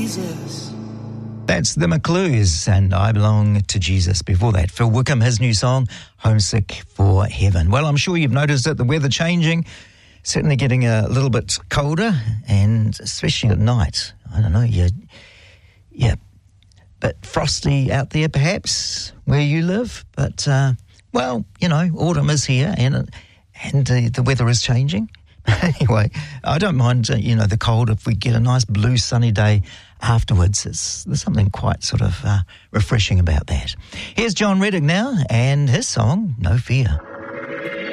Jesus. That's the McClues and I Belong to Jesus. Before that, Phil Wickham, his new song, Homesick for Heaven. Well, I'm sure you've noticed that the weather changing, certainly getting a little bit colder, and especially at night. I don't know, yeah, bit frosty out there perhaps where you live, but well, you know, autumn is here and the weather is changing. Anyway, I don't mind, the cold if we get a nice blue sunny day afterwards. There's something quite sort of refreshing about that. Here's John Reddick now and his song, No Fear.